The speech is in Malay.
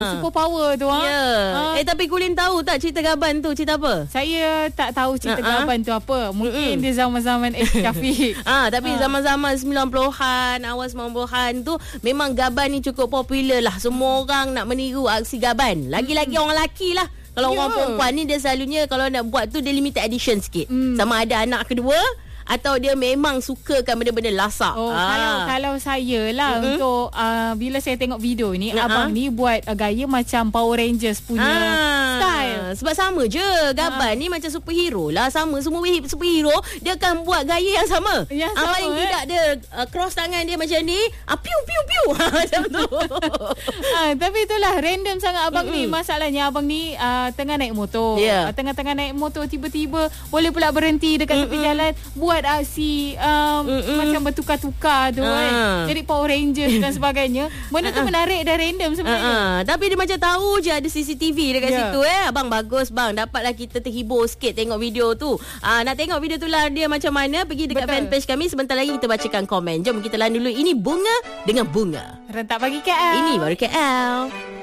Super power tu. Tapi Kulin tahu tak cerita Gaban tu cerita apa? Saya tak tahu cerita Gaban tu apa. Mungkin dia zaman-zaman Syafiq. Tapi zaman-zaman 90-an, awal 90-an tu memang Gaban ni cukup popular lah. Semua orang nak meniru aksi Gaban. Lagi-lagi orang lelaki lah. Kalau orang perempuan ni dia selalunya kalau nak buat tu dia limited edition sikit. Sama ada anak kedua atau dia memang sukakan benda-benda lasak. Kalau saya lah untuk bila saya tengok video ni, abang ni buat gaya macam Power Rangers punya style. Sebab sama je Gaban ni macam superhero lah. Sama semua superhero dia akan buat gaya yang sama. Paling tidak dia cross tangan dia macam ni, piu piu piu macam tu. Tapi itulah random sangat abang ni. Masalahnya abang ni tengah naik motor. Tengah-tengah naik motor tiba-tiba boleh pula berhenti dekat tepi jalan buat aksi macam bertukar-tukar tu kan. Jadi Power Rangers dan sebagainya. Benda tu menarik dan random sebenarnya. Tapi dia macam tahu je ada CCTV dekat situ. Abang bagus bang, dapatlah kita terhibur sikit tengok video tu. Nak tengok video tu lah dia macam mana, pergi dekat fanpage kami. Sebentar lagi kita bacakan komen. Jom kita layan dulu. Ini Bunga dengan Bunga. Rentak Pagi KL. Ini baru KL.